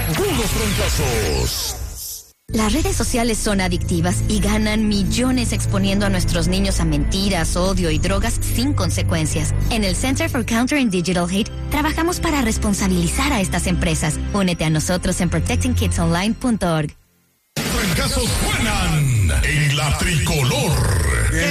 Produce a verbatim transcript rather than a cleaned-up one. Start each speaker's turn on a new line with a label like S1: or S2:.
S1: puros trancazos.
S2: Las redes sociales son adictivas y ganan millones exponiendo a nuestros niños a mentiras, odio y drogas sin consecuencias. En el Center for Countering Digital Hate trabajamos para responsabilizar a estas empresas. Únete a nosotros en protecting kids online punto org.
S1: Trancazos suenan en la tricolor.